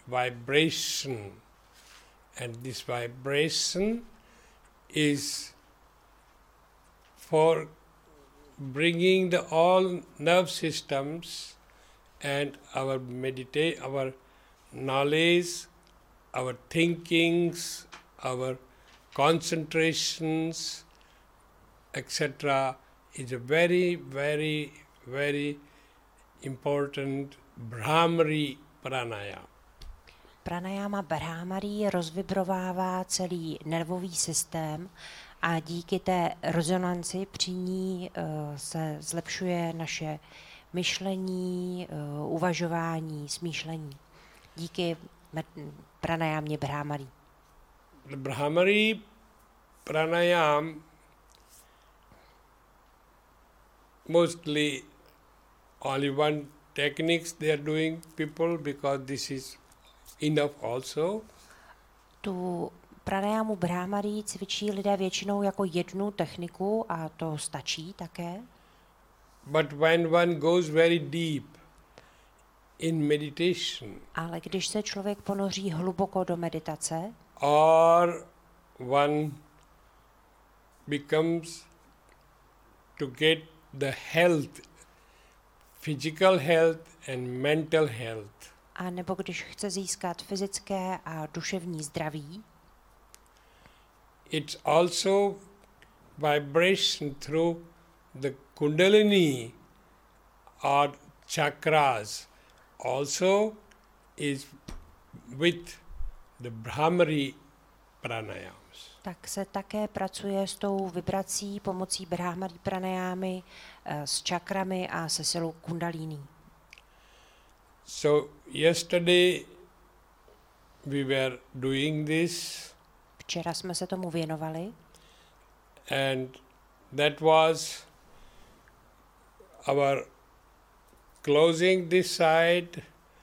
vibration. And this vibration is for bringing all nerve systems and our knowledge, our thinkings, our concentrations, etc. is a very, very, very important Brahmari pranayama. Pranayama Brahmari rozvibrovává celý nervový systém a díky té rezonanci při ní se zlepšuje naše myšlení, uvažování, smýšlení. Díky pranajámě Brahmari. The Brahmari pranayam mostly only one techniques they are doing people because this is enough also. Tu pranajámu Brahmari cvičí lidé většinou jako jednu techniku a to stačí také. But when one goes very deep in meditation, ale když se člověk ponoří hluboko do meditace, or one becomes to get the health, physical health and mental health, a nebo když chce získat fyzické a duševní zdraví, it's also vibration through the kundalini or chakras also is with the Brahmari pranayams. tak se také pracuje s tou vibrací pomocí Brahmari pranajámy, s čakrami a se silou kundalíní. So yesterday we were doing this. Včera jsme se tomu věnovali. And that was our closing this side,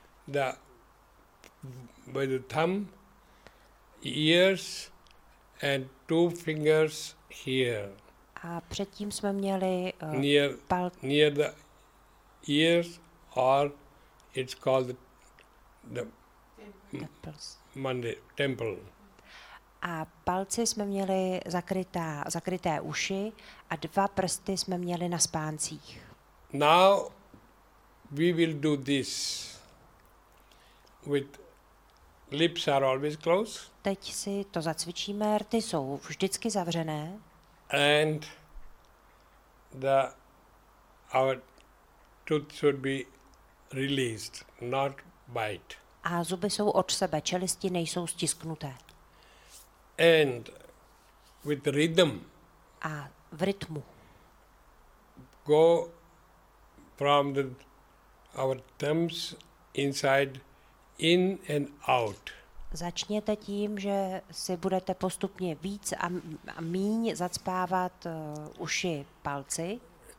by the thumb, ears, and 2 fingers here. A předtím jsme měli near the ears, or it's called the temple. A palci jsme měli zakryté uši a 2 prsty jsme měli na spáncích. Now we will do this with lips are always closed. Teď si to zacvičíme, rty jsou vždycky zavřené. And our tooth should be released, not bite. A zuby jsou od sebe, čelisti nejsou stisknuté. And with rhythm, a v rytmu go from our thumbs inside, in and out. Začněte tím, že si budete postupně víc a míň zacpávat uši palci.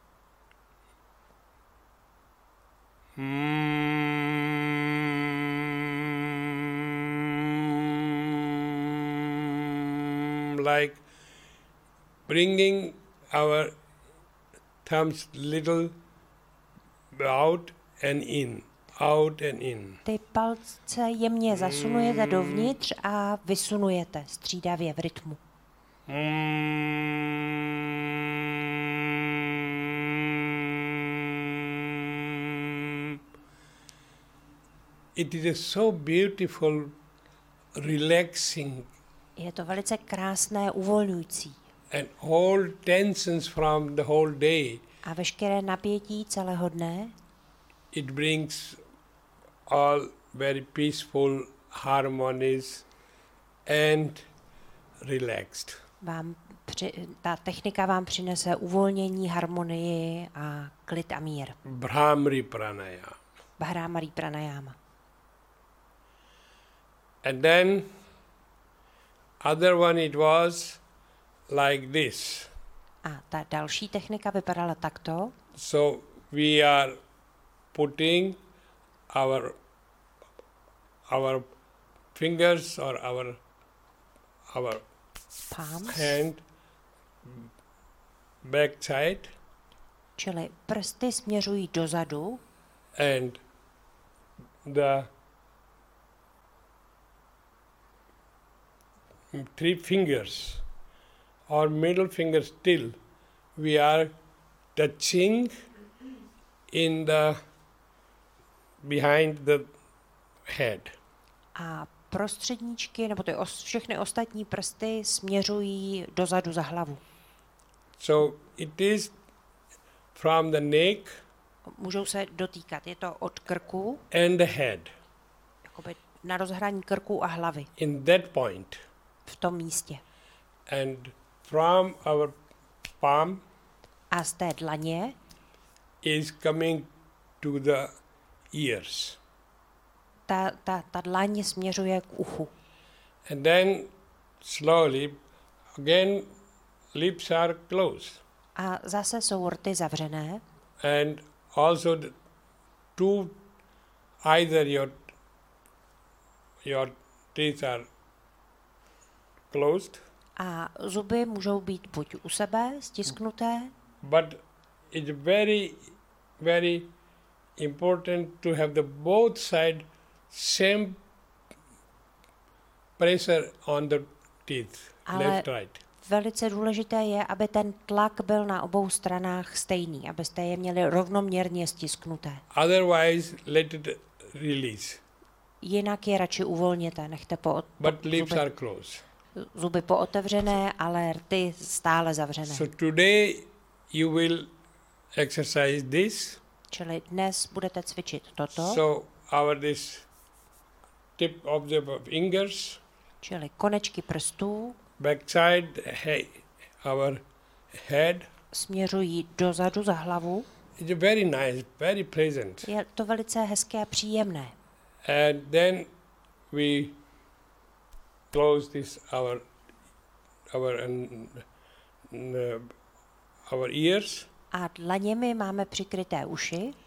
Like bringing our thumbs little out and in, out and in. Ty palce jemně zasunujete dovnitř a vysunujete střídavě v rytmu. It is so beautiful, relaxing. Je to velice krásné, uvolňující. And all tensions from the whole day. A veškeré napětí celého dne. It brings all very peaceful harmonies and relaxed. Ta technika vám přinese uvolnění, harmonii a klid a mír. Brahmari pranayama. Brahmari pranayama. And then other one it was like this. A ta další technika vypadala takto. So we are putting our fingers or our palms, hand back side. Čili prsty směřují dozadu. And the 3 fingers or middle finger still, we are touching in the behind the head. A prostředníčky, nebo všechny ostatní prsty směřují dozadu za hlavu. So it is from the neck Můžou se dotýkat. Je to od krku, and the head. jakoby na rozhraní krku a hlavy. In that point. V tom místě. And from our palm A z té dlaně is coming to the ears. Ta dlaň směřuje k uchu. And then slowly, again, lips are closed. A zase jsou rty zavřené. And also either your teeth are closed, A zuby můžou být buď u sebe stisknuté, but it's very, very important to have the both side same pressure on the teeth, Ale left, right. velice důležité je, aby ten tlak byl na obou stranách stejný, abyste je měli rovnoměrně stisknuté. Otherwise, let it release. Jinak je radši uvolněte, nechte But lips are closed. zuby pootevřené, ale rty stále zavřené. So today you will exercise this. Čili dnes budete cvičit toto, So this tip of the fingers, čili konečky prstů backside, our head. směřují dozadu za hlavu. It's very nice, very pleasant. Je to velice hezké a příjemné. And then we close this our ears. A dlaněmi máme přikryté uši